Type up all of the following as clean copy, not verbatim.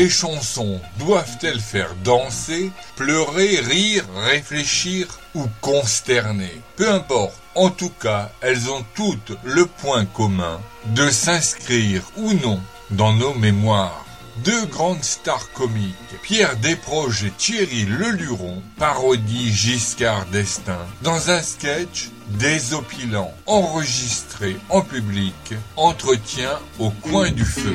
Les chansons doivent-elles faire danser, pleurer, rire, réfléchir ou consterner? Peu importe, en tout cas, elles ont toutes le point commun de s'inscrire ou non dans nos mémoires. Deux grandes stars comiques, Pierre Desproges et Thierry Leluron, parodient Giscard d'Estaing dans un sketch désopilant, enregistré en public, entretien au coin du feu.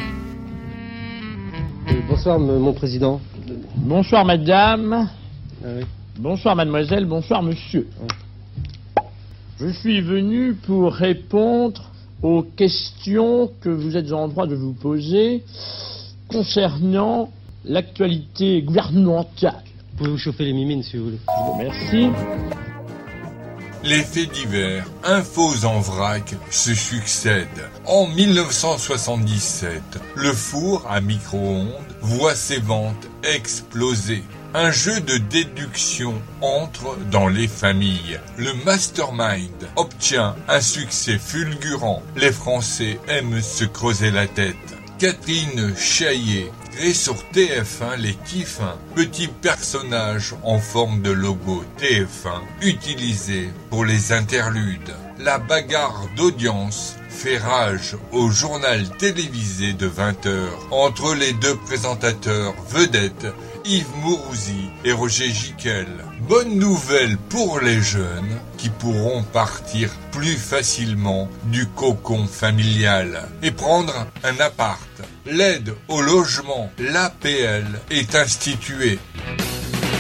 Bonsoir mon président. Bonsoir madame. Ah oui. Bonsoir mademoiselle, bonsoir monsieur. Je suis venu pour répondre aux questions que vous êtes en droit de vous poser concernant l'actualité gouvernementale. Vous pouvez vous chauffer les mimines si vous voulez. Merci. Les faits divers, infos en vrac, se succèdent. En 1977, le four à micro-ondes voit ses ventes exploser. Un jeu de déduction entre dans les familles. Le mastermind obtient un succès fulgurant. Les Français aiment se creuser la tête. Catherine Chaillet crée sur TF1 les Kiffins, petits personnages en forme de logo TF1 utilisés pour les interludes. La bagarre d'audience fait rage au journal télévisé de 20h entre les deux présentateurs vedettes Yves Mourouzi et Roger Giquel. Bonne nouvelle pour les jeunes qui pourront partir plus facilement du cocon familial et prendre un appart. L'aide au logement, l'APL, est instituée.